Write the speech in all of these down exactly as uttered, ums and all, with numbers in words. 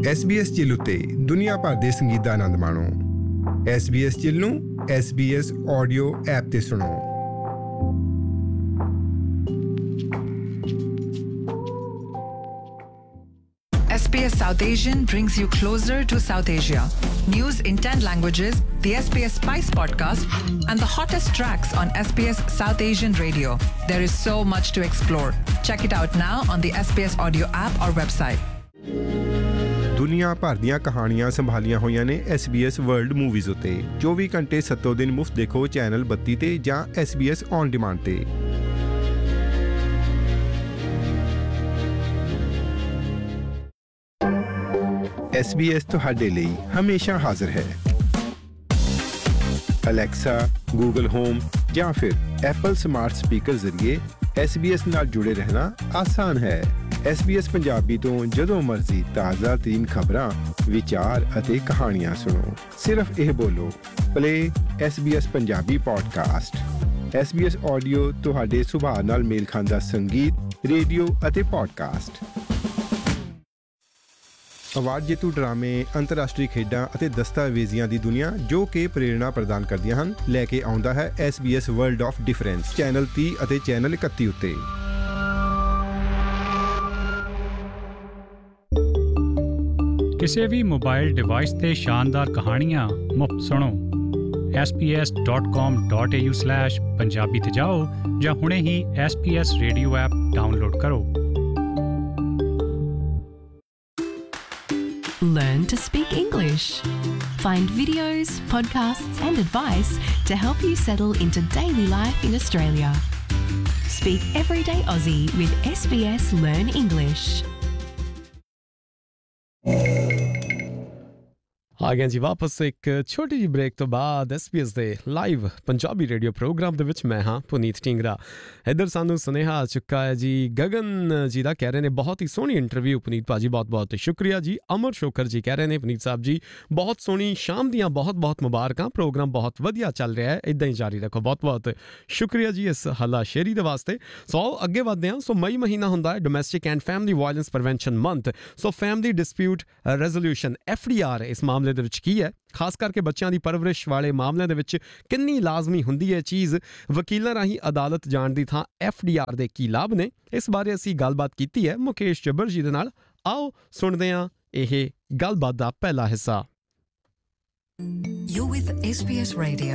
S B S chill ਉੱਤੇ ਦੁਨੀਆ ਭਰ ਦੇ ਸੰਗੀਤ ਦਾ ਆਨੰਦ ਮਾਣੋ। ਐਸ ਬੀ ਐਸ ਚਿੱਲ ਨੂੰ S B S audio app ਤੇ ਸੁਣੋ। S B S South Asian brings you closer to South Asia. News in ten languages, the S B S Spice podcast, and the hottest tracks on S B S South Asian radio. There is so much to explore. Check it out now on the S B S audio app or website. ਦੁਨੀਆ ਭਰ ਦੀਆਂ ਕਹਾਣੀਆਂ ਸੰਭਾਲੀਆਂ ਹੋਈਆਂ ਨੇ S B S world movies ਉੱਤੇ। ਚੌਵੀ ਘੰਟੇ ਸੱਤੋਂ ਦਿਨ ਮੁਫਤ ਦੇਖੋ ਚੈਨਲ ਬੱਤੀ ਤੇ ਜਾਂ S B S on demand ਤੇ। ਐਸ ਬੀ ਐਸ ਤੁਹਾਡੇ ਲਈ ਹਮੇਸ਼ਾ ਹਾਜ਼ਰ ਹੈ। ਅਲੈਕਸਾ, ਗੂਗਲ ਹੋਮ ਜਾਂ ਫਿਰ ਐਪਲ ਸਮਾਰਟ ਸਪੀਕਰ ਜ਼ਰੀਏ ਐਸ ਬੀ ਐਸ ਨਾਲ ਜੁੜੇ ਰਹਿਣਾ ਆਸਾਨ ਹੈ। ਐਸ ਬੀ ਐਸ ਪੰਜਾਬੀ ਤੋਂ ਜਦੋਂ ਮਰਜ਼ੀ ਤਾਜ਼ਾ ਤਰੀਨ ਖਬਰਾਂ, ਵਿਚਾਰ ਅਤੇ ਕਹਾਣੀਆਂ ਸੁਣੋ। ਸਿਰਫ ਇਹ ਬੋਲੋ, play S B S Punjabi podcast. S B S audio ਤੁਹਾਡੇ ਸੁਭਾਅ ਨਾਲ ਮੇਲ ਖਾਂਦਾ ਸੰਗੀਤ, ਰੇਡੀਓ ਅਤੇ ਪੋਡਕਾਸਟ। ਅਵਾਰਡ ਜੇਤੂ ਡਰਾਮੇ, ਅੰਤਰਰਾਸ਼ਟਰੀ ਖੇਡਾਂ ਅਤੇ ਦਸਤਾਵੇਜ਼ੀਆਂ ਦੀ ਦੁਨੀਆ ਜੋ ਕਿ ਪ੍ਰੇਰਣਾ ਪ੍ਰਦਾਨ ਕਰਦੀਆਂ ਹਨ, ਲੈ ਕੇ ਆਉਂਦਾ ਹੈ S B S world of difference channel ਤੀਹ ਅਤੇ ਚੈਨਲ ਇਕੱਤੀ ਉੱਤੇ। ਕਿਸੇ ਵੀ ਮੋਬਾਈਲ ਡਿਵਾਈਸ ਤੇ ਸ਼ਾਨਦਾਰ ਕਹਾਣੀਆਂ ਮੁਫਤ ਸੁਣੋ। S P S dot com dot A you slash Punjabi ਤੇ ਜਾਓ ਜਾਂ ਹੁਣੇ ਹੀ S P S radio app download ਕਰੋ। Learn to speak English. Find videos, podcasts and advice to help you settle into daily life in Australia. Speak everyday Aussie with S B S Learn English. ਆ ਗਏ ਜੀ ਵਾਪਸ ਇੱਕ ਛੋਟੀ ਜਿਹੀ break ਤੋਂ ਬਾਅਦ ਐਸ ਬੀ ਐਸ ਦੇ ਲਾਈਵ ਪੰਜਾਬੀ ਰੇਡੀਓ ਪ੍ਰੋਗਰਾਮ ਦੇ ਵਿੱਚ। ਮੈਂ ਹਾਂ ਪੁਨੀਤ ਢਿੰਗਰਾ। ਇੱਧਰ ਸਾਨੂੰ ਸੁਨੇਹਾ ਆ ਚੁੱਕਾ ਹੈ ਜੀ ਗਗਨ ਜੀ ਦਾ, ਕਹਿ ਰਹੇ ਨੇ ਬਹੁਤ ਹੀ ਸੋਹਣੀ ਇੰਟਰਵਿਊ ਪੁਨੀਤ ਭਾਜੀ, ਬਹੁਤ ਬਹੁਤ ਸ਼ੁਕਰੀਆ ਜੀ। ਅਮਰ ਸ਼ੋਕਰ ਜੀ ਕਹਿ ਰਹੇ ਨੇ ਪੁਨੀਤ ਸਾਹਿਬ ਜੀ ਬਹੁਤ ਸੋਹਣੀ, ਸ਼ਾਮ ਦੀਆਂ ਬਹੁਤ ਬਹੁਤ ਮੁਬਾਰਕਾਂ, ਪ੍ਰੋਗਰਾਮ ਬਹੁਤ ਵਧੀਆ ਚੱਲ ਰਿਹਾ ਹੈ, ਇੱਦਾਂ ਹੀ ਜਾਰੀ ਰੱਖੋ। ਬਹੁਤ ਬਹੁਤ ਸ਼ੁਕਰੀਆ ਜੀ ਇਸ ਹੱਲਾ ਸ਼ੇਰੀ ਦੇ ਵਾਸਤੇ। ਸੋ ਆਓ ਅੱਗੇ ਵਧਦੇ ਹਾਂ। ਸੋ ਮਈ ਮਹੀਨਾ ਹੁੰਦਾ ਹੈ domestic and family violence prevention month. So family dispute resolution F D R ਇਸ ਮਾਮਲੇ ਦੇ ਵਿੱਚ ਕੀ ਹੈ, ਖਾਸ ਕਰਕੇ ਬੱਚਿਆਂ ਦੀ ਪਰਵਰਿਸ਼ ਵਾਲੇ ਮਾਮਲਿਆਂ ਦੇ ਵਿੱਚ ਕਿੰਨੀ ਲਾਜ਼ਮੀ ਹੁੰਦੀ ਹੈ ਚੀਜ਼, ਵਕੀਲਾਂ ਰਾਹੀਂ ਅਦਾਲਤ ਜਾਣ ਦੀ ਥਾਂ ਐਫ ਡੀ ਆਰ ਦੇ ਕੀ ਲਾਭ ਨੇ, ਇਸ ਬਾਰੇ ਅਸੀਂ ਗੱਲਬਾਤ ਕੀਤੀ ਹੈ ਮੁਕੇਸ਼ ਜੱਬਰ ਜੀ ਦੇ ਨਾਲ। ਆਓ ਸੁਣਦੇ ਹਾਂ ਇਹ ਗੱਲਬਾਤ ਦਾ ਪਹਿਲਾ ਹਿੱਸਾ। You're with S B S Radio.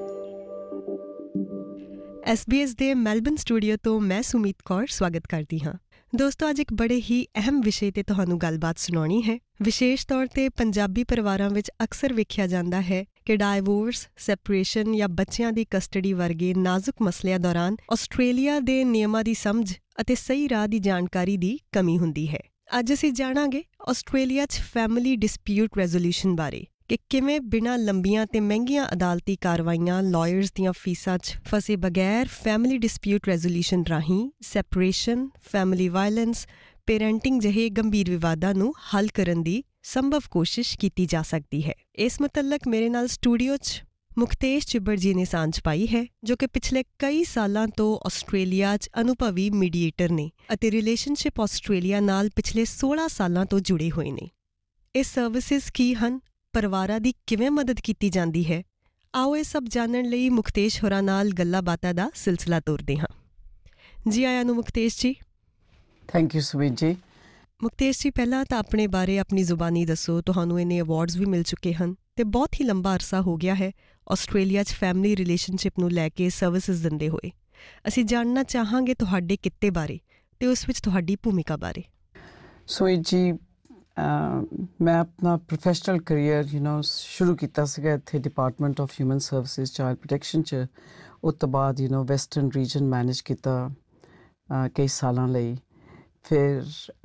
S B S ਦੇ ਮੈਲਬਨ ਸਟੂਡੀਓ ਤੋਂ ਮੈਂ ਸੁਮੀਤ ਕੌਰ ਸਵਾਗਤ ਕਰਦੀ ਹਾਂ। ਦੋਸਤੋ, ਅੱਜ ਇੱਕ ਬੜੇ ਹੀ ਅਹਿਮ ਵਿਸ਼ੇ ਤੇ ਤੁਹਾਨੂੰ ਗੱਲਬਾਤ ਸੁਣਾਉਣੀ ਹੈ। ਵਿਸ਼ੇਸ਼ ਤੌਰ ਤੇ ਪੰਜਾਬੀ ਪਰਿਵਾਰਾਂ ਵਿੱਚ ਅਕਸਰ ਵੇਖਿਆ ਜਾਂਦਾ ਹੈ ਕਿ ਡਾਇਵੋਰਸ, ਸੈਪਰੇਸ਼ਨ ਜਾਂ ਬੱਚਿਆਂ ਦੀ ਕਸਟਡੀ ਵਰਗੇ ਨਾਜ਼ੁਕ ਮਸਲਿਆਂ ਦੌਰਾਨ ਆਸਟ੍ਰੇਲੀਆ ਦੇ ਨਿਯਮਾਂ ਦੀ ਸਮਝ ਅਤੇ ਸਹੀ ਰਾਹ ਦੀ ਜਾਣਕਾਰੀ ਦੀ ਕਮੀ ਹੁੰਦੀ ਹੈ। ਅੱਜ ਅਸੀਂ ਜਾਣਾਂਗੇ ਆਸਟ੍ਰੇਲੀਆ 'ਚ ਫੈਮਿਲੀ ਡਿਸਪਿਊਟ ਰੈਜ਼ੋਲਿਊਸ਼ਨ ਬਾਰੇ, ਕਿ ਕਿਵੇਂ ਬਿਨਾਂ ਲੰਬੀਆਂ ਤੇ ਮਹਿੰਗੀਆਂ ਅਦਾਲਤੀ ਕਾਰਵਾਈਆਂ, ਲਾਇਰਸ ਦੀਆਂ ਫੀਸਾਂ 'ਚ ਫਸੇ ਬਗੈਰ ਫੈਮਿਲੀ ਡਿਸਪਿਊਟ ਰੈਜ਼ੋਲਿਊਸ਼ਨ ਰਾਹੀਂ ਸੈਪਰੇਸ਼ਨ, ਫੈਮਿਲੀ ਵਾਇਲੈਂਸ, ਪੇਰੈਂਟਿੰਗ ਜਿਹੇ ਗੰਭੀਰ ਵਿਵਾਦਾਂ ਨੂੰ ਹੱਲ ਕਰਨ ਦੀ ਸੰਭਵ ਕੋਸ਼ਿਸ਼ ਕੀਤੀ ਜਾ ਸਕਦੀ ਹੈ। ਇਸ ਮੁਤਲਕ ਮੇਰੇ ਨਾਲ ਸਟੂਡੀਓ 'ਚ ਮੁਕਤੇਸ਼ ਚਿੱਬੜ ਜੀ ਨੇ ਸਾਂਝ ਪਾਈ ਹੈ, ਜੋ ਕਿ ਪਿਛਲੇ ਕਈ ਸਾਲਾਂ ਤੋਂ ਆਸਟ੍ਰੇਲੀਆ 'ਚ ਅਨੁਭਵੀ ਮੀਡੀਏਟਰ ਨੇ ਅਤੇ ਰਿਲੇਸ਼ਨਸ਼ਿਪ ਆਸਟ੍ਰੇਲੀਆ ਨਾਲ ਪਿਛਲੇ ਸੋਲਾਂ ਸਾਲਾਂ ਤੋਂ ਜੁੜੇ ਹੋਏ ਨੇ। ਇਹ ਸਰਵਿਸਿਜ਼ ਕੀ ਹਨ, ਪਰਿਵਾਰਾਂ ਦੀ ਕਿਵੇਂ ਮਦਦ ਕੀਤੀ ਜਾਂਦੀ ਹੈ, ਆਓ ਇਹ ਸਭ ਜਾਣਨ ਲਈ ਮੁਕਤੇਸ਼ ਹੋਰਾਂ ਨਾਲ ਗੱਲਾਂ ਬਾਤਾਂ ਦਾ ਸਿਲਸਿਲਾ ਤੋਰਦੇ ਹਾਂ। ਜੀ ਆਇਆਂ ਨੂੰ ਮੁਕਤੇਸ਼ ਜੀ। ਥੈਂਕ ਯੂ ਸੁਮੀਤ ਜੀ। ਮੁਕਤੇਸ਼ ਜੀ, ਪਹਿਲਾਂ ਤਾਂ ਆਪਣੇ ਬਾਰੇ ਆਪਣੀ ਜ਼ੁਬਾਨੀ ਦੱਸੋ। ਤੁਹਾਨੂੰ ਇੰਨੇ ਅਵਾਰਡਸ ਵੀ ਮਿਲ ਚੁੱਕੇ ਹਨ ਤੇ ਬਹੁਤ ਹੀ ਲੰਬਾ ਅਰਸਾ ਹੋ ਗਿਆ ਹੈ ਆਸਟ੍ਰੇਲੀਆ 'ਚ ਫੈਮਿਲੀ ਰਿਲੇਸ਼ਨਸ਼ਿਪ ਨੂੰ ਲੈ ਕੇ ਸਰਵਿਸਿਜ਼ ਦਿੰਦੇ ਹੋਏ। ਅਸੀਂ ਜਾਣਨਾ ਚਾਹਾਂਗੇ ਤੁਹਾਡੇ ਕਿੱਤੇ ਬਾਰੇ ਤੇ ਉਸ ਵਿੱਚ ਤੁਹਾਡੀ ਭੂਮਿਕਾ ਬਾਰੇ। ਸੁਮੀਤ ਜੀ, ਮੈਂ ਆਪਣਾ ਪ੍ਰੋਫੈਸ਼ਨਲ ਕਰੀਅਰ ਯੂ ਨੋ ਸ਼ੁਰੂ ਕੀਤਾ ਸੀਗਾ ਇੱਥੇ department of human services child protection 'ਚ। ਉਸ ਤੋਂ ਬਾਅਦ you know western reason manage ਕੀਤਾ ਕਈ ਸਾਲਾਂ ਲਈ। ਫਿਰ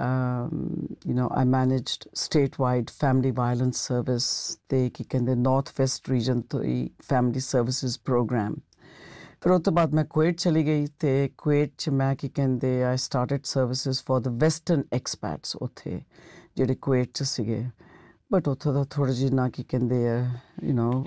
you know I managed state wide family violence service ਅਤੇ ਕੀ ਕਹਿੰਦੇ ਨੌਰਥ ਵੈਸਟ ਰੀਜਨ ਤੋਂ ਹੀ ਫੈਮਿਲੀ ਸਰਵਿਸਿਜ਼ ਪ੍ਰੋਗਰਾਮ। ਫਿਰ ਉਸ ਤੋਂ ਬਾਅਦ ਮੈਂ ਕੁਵੇਟ ਚਲੀ ਗਈ ਅਤੇ ਕੁਵੇਟ 'ਚ ਮੈਂ ਕੀ ਕਹਿੰਦੇ ਆਈ started services for the western ਐਕਸਪੈਟਸ ਉੱਥੇ ਜਿਹੜੇ ਕੁਵੇਟ 'ਚ ਸੀਗੇ। ਬਟ ਉੱਥੋਂ ਦਾ ਥੋੜ੍ਹਾ ਜਿਹਾ ਕੀ ਕਹਿੰਦੇ ਆ ਯੂ ਨੋ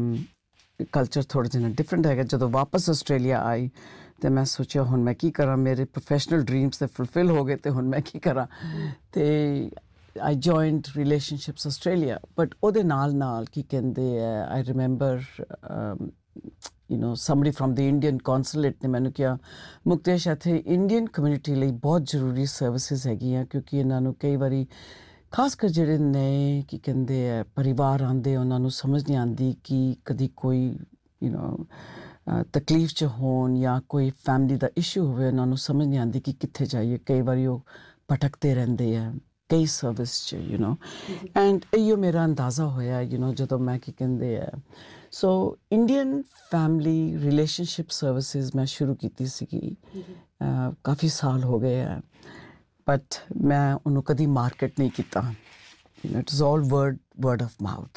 ਕਲਚਰ ਥੋੜ੍ਹਾ ਜਿਹਾ ਡਿਫਰੈਂਟ ਹੈਗਾ। ਜਦੋਂ ਵਾਪਸ ਆਸਟ੍ਰੇਲੀਆ ਆਈ ਅਤੇ ਮੈਂ ਸੋਚਿਆ ਹੁਣ ਮੈਂ ਕੀ ਕਰਾਂ, ਮੇਰੇ ਪ੍ਰੋਫੈਸ਼ਨਲ ਡਰੀਮਸ ਤਾਂ ਫੁਲਫਿਲ ਹੋ ਗਏ ਅਤੇ ਹੁਣ ਮੈਂ ਕੀ ਕਰਾਂ। ਅਤੇ I joined Relationships Australia, but ਉਹਦੇ ਨਾਲ ਨਾਲ ਕੀ ਕਹਿੰਦੇ ਹੈ, I remember um, you know somebody from the Indian consulate ਨੇ ਮੈਨੂੰ ਕਿਹਾ ਮੁਕਤੇਸ਼ ਇੱਥੇ ਇੰਡੀਅਨ ਕਮਿਊਨਿਟੀ ਲਈ ਬਹੁਤ ਜ਼ਰੂਰੀ ਸਰਵਿਸਿਜ਼ ਹੈਗੀਆਂ ਕਿਉਂਕਿ ਇਹਨਾਂ ਨੂੰ ਕਈ ਵਾਰੀ ਖਾਸ ਕਰ ਜਿਹੜੇ ਨਵੇਂ ਕੀ ਕਹਿੰਦੇ ਹੈ ਪਰਿਵਾਰ ਆਉਂਦੇ ਉਹਨਾਂ ਨੂੰ ਸਮਝ ਨਹੀਂ ਆਉਂਦੀ ਕਿ ਕਦੀ ਕੋਈ ਯੂ ਨੋ ਤਕਲੀਫ 'ਚ ਹੋਣ ਜਾਂ ਕੋਈ ਫੈਮਿਲੀ ਦਾ ਇਸ਼ੂ ਹੋਵੇ ਉਹਨਾਂ ਨੂੰ ਸਮਝ ਨਹੀਂ ਆਉਂਦੀ ਕਿ ਕਿੱਥੇ ਜਾਈਏ ਕਈ ਵਾਰੀ ਉਹ ਭਟਕਦੇ ਰਹਿੰਦੇ ਆ ਕਈ ਸਰਵਿਸ 'ਚ ਯੂ ਨੋ ਐਂਡ ਇਹੋ ਮੇਰਾ ਅੰਦਾਜ਼ਾ ਹੋਇਆ ਯੂ ਨੋ ਜਦੋਂ ਮੈਂ ਕੀ ਕਹਿੰਦੇ ਆ ਸੋ ਇੰਡੀਅਨ ਫੈਮਿਲੀ ਰਿਲੇਸ਼ਨਸ਼ਿਪ ਸਰਵਿਸਿਜ਼ ਮੈਂ ਸ਼ੁਰੂ ਕੀਤੀ ਸੀਗੀ ਕਾਫੀ ਸਾਲ ਹੋ ਗਏ ਆ ਬਟ ਮੈਂ ਉਹਨੂੰ ਕਦੀ ਮਾਰਕੀਟ ਨਹੀਂ ਕੀਤਾ it is all word word of mouth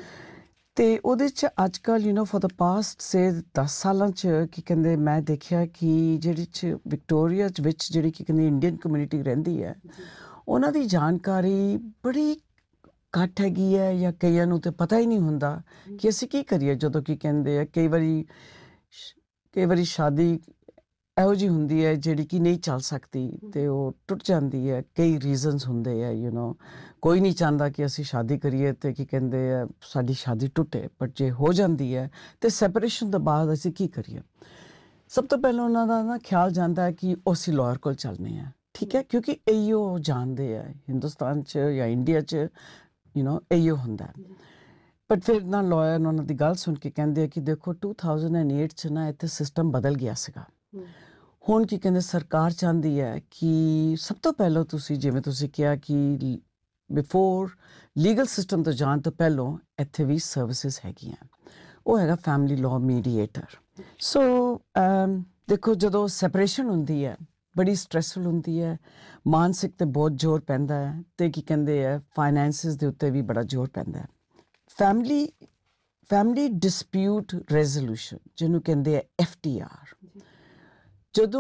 ਅਤੇ ਉਹਦੇ 'ਚ ਅੱਜ ਕੱਲ੍ਹ you know for the past ਸੇ ਦਸ ਸਾਲਾਂ 'ਚ ਕੀ ਕਹਿੰਦੇ ਮੈਂ ਦੇਖਿਆ ਕਿ ਜਿਹੜੀ 'ਚ ਵਿਕਟੋਰੀਆ 'ਚ ਵਿੱਚ ਜਿਹੜੀ ਕੀ ਕਹਿੰਦੇ ਇੰਡੀਅਨ ਕਮਿਊਨਿਟੀ ਰਹਿੰਦੀ ਹੈ ਉਹਨਾਂ ਦੀ ਜਾਣਕਾਰੀ ਬੜੀ ਘੱਟ ਹੈਗੀ ਹੈ ਜਾਂ ਕਈਆਂ ਨੂੰ ਤਾਂ ਪਤਾ ਹੀ ਨਹੀਂ ਹੁੰਦਾ ਕਿ ਅਸੀਂ ਕੀ ਕਰੀਏ ਜਦੋਂ ਕੀ ਕਹਿੰਦੇ ਆ ਕਈ ਵਾਰੀ ਕਈ ਵਾਰੀ ਸ਼ਾਦੀ ਇਹੋ ਜਿਹੀ ਹੁੰਦੀ ਹੈ ਜਿਹੜੀ ਕਿ ਨਹੀਂ ਚੱਲ ਸਕਦੀ ਅਤੇ ਉਹ ਟੁੱਟ ਜਾਂਦੀ ਹੈ ਕਈ ਰੀਜ਼ਨਸ ਹੁੰਦੇ ਆ ਯੂ ਨੋ ਕੋਈ ਨਹੀਂ ਚਾਹੁੰਦਾ ਕਿ ਅਸੀਂ ਸ਼ਾਦੀ ਕਰੀਏ ਅਤੇ ਕੀ ਕਹਿੰਦੇ ਆ ਸਾਡੀ ਸ਼ਾਦੀ ਟੁੱਟੇ ਬਟ ਜੇ ਹੋ ਜਾਂਦੀ ਹੈ ਅਤੇ ਸੈਪਰੇਸ਼ਨ ਤੋਂ ਬਾਅਦ ਅਸੀਂ ਕੀ ਕਰੀਏ ਸਭ ਤੋਂ ਪਹਿਲਾਂ ਉਹਨਾਂ ਦਾ ਨਾ ਖਿਆਲ ਜਾਂਦਾ ਹੈ ਕਿ ਉਹ ਅਸੀਂ ਲਾਇਰ ਕੋਲ ਚੱਲਦੇ ਹਾਂ ਠੀਕ ਹੈ ਕਿਉਂਕਿ ਇਹੋ ਜਾਣਦੇ ਆ ਹਿੰਦੁਸਤਾਨ 'ਚ ਜਾਂ ਇੰਡੀਆ 'ਚ ਯੂ ਨੋ ਇਹੋ ਹੁੰਦਾ ਬਟ ਫਿਰ ਨਾ ਲਾਇਰ ਉਹਨਾਂ ਦੀ ਗੱਲ ਸੁਣ ਕੇ ਕਹਿੰਦੇ ਆ ਕਿ ਦੇਖੋ ਟੂ ਥਾਊਜ਼ੈਂਡ ਐਂਡ ਏਟ 'ਚ ਨਾ ਇੱਥੇ ਸਿਸਟਮ ਬਦਲ ਗਿਆ ਸੀਗਾ ਹੁਣ ਕੀ ਕਹਿੰਦੇ ਸਰਕਾਰ ਚਾਹੁੰਦੀ ਹੈ ਕਿ ਸਭ ਤੋਂ ਪਹਿਲਾਂ ਤੁਸੀਂ ਜਿਵੇਂ ਤੁਸੀਂ ਕਿਹਾ ਕਿ ਬਿਫੋਰ ਲੀਗਲ ਸਿਸਟਮ ਤੋਂ ਜਾਣ ਤੋਂ ਪਹਿਲਾਂ ਇੱਥੇ ਵੀ ਸਰਵਿਸਿਜ਼ ਹੈਗੀਆਂ ਉਹ ਹੈਗਾ ਫੈਮਿਲੀ ਲਾਅ ਮੀਡੀਏਟਰ ਸੋ ਦੇਖੋ ਜਦੋਂ ਸੈਪਰੇਸ਼ਨ ਹੁੰਦੀ ਹੈ ਬੜੀ ਸਟਰੈਸਫੁਲ ਹੁੰਦੀ ਹੈ ਮਾਨਸਿਕ 'ਤੇ ਬਹੁਤ ਜ਼ੋਰ ਪੈਂਦਾ ਹੈ ਅਤੇ ਕੀ ਕਹਿੰਦੇ ਹੈ ਫਾਈਨੈਂਸਿਸ ਦੇ ਉੱਤੇ ਵੀ ਬੜਾ ਜ਼ੋਰ ਪੈਂਦਾ ਹੈ ਫੈਮਿਲੀ ਫੈਮਿਲੀ ਡਿਸਪਿਊਟ ਰੈਜ਼ੋਲੂਸ਼ਨ ਜਿਹਨੂੰ ਕਹਿੰਦੇ ਆ ਐਫ ਟੀ ਆਰ ਜਦੋਂ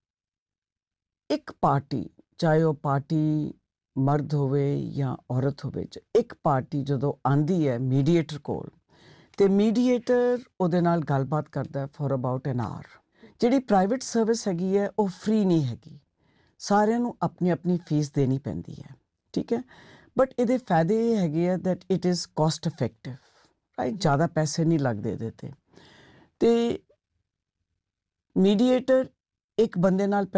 ਇੱਕ ਪਾਰਟੀ ਚਾਹੇ ਉਹ ਪਾਰਟੀ ਮਰਦ ਹੋਵੇ ਜਾਂ ਔਰਤ ਹੋਵੇ ਇੱਕ ਪਾਰਟੀ ਜਦੋਂ ਆਉਂਦੀ ਹੈ ਮੀਡੀਏਟਰ ਕੋਲ ਅਤੇ ਮੀਡੀਏਟਰ ਉਹਦੇ ਨਾਲ ਗੱਲਬਾਤ ਕਰਦਾ ਫॉर ਅਬਾਊਟ ਐਨ ਆਰ ਜਿਹੜੀ ਪ੍ਰਾਈਵੇਟ ਸਰਵਿਸ ਹੈਗੀ ਹੈ ਉਹ ਫ੍ਰੀ ਨਹੀਂ ਹੈਗੀ ਸਾਰਿਆਂ ਨੂੰ ਆਪਣੀ ਆਪਣੀ ਫੀਸ ਦੇਣੀ ਪੈਂਦੀ ਹੈ ਠੀਕ ਹੈ ਬਟ ਇਹਦੇ ਫਾਇਦੇ ਇਹ ਹੈਗੇ ਆ that it is cost effective right ਜ਼ਿਆਦਾ ਪੈਸੇ ਨਹੀਂ ਲੱਗਦੇ ਇਹਦੇ 'ਤੇ ਅਤੇ ਮੀਡੀਏਟਰ ਇੱਕ ਬੰਦੇ ਨਾਲ